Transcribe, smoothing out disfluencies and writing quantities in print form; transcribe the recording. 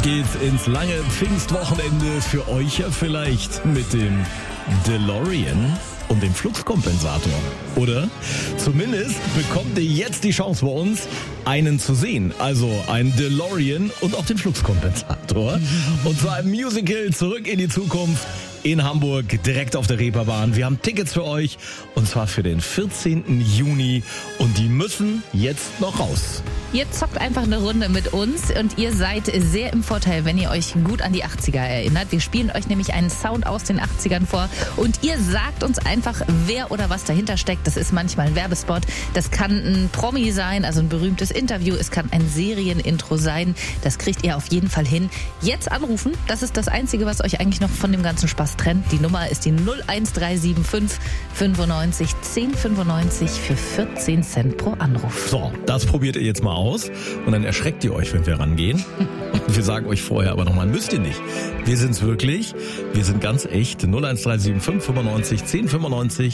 geht's ins lange Pfingstwochenende für euch ja vielleicht mit dem DeLorean und dem Fluxkompensator. Oder? Zumindest bekommt ihr jetzt die Chance bei uns, einen zu sehen. Also ein DeLorean und auch den Fluxkompensator. Und zwar ein Musical Zurück in die Zukunft in Hamburg, direkt auf der Reeperbahn. Wir haben Tickets für euch und zwar für den 14. Juni und die müssen jetzt noch raus. Ihr zockt einfach eine Runde mit uns und ihr seid sehr im Vorteil, wenn ihr euch gut an die 80er erinnert. Wir spielen euch nämlich einen Sound aus den 80ern vor und ihr sagt uns einfach, wer oder was dahinter steckt. Das ist manchmal ein Werbespot, das kann ein Promi sein, also ein berühmtes Interview, es kann ein Serienintro sein. Das kriegt ihr auf jeden Fall hin. Jetzt anrufen, das ist das Einzige, was euch eigentlich noch von dem ganzen Spaß trennt. Die Nummer ist die 01375 95 1095 für 14 Cent pro Anruf. So, das probiert ihr jetzt mal aus und dann erschreckt ihr euch, wenn wir rangehen. Und wir sagen euch vorher aber nochmal, müsst ihr nicht. Wir sind's wirklich. Wir sind ganz echt. 01375 95 1095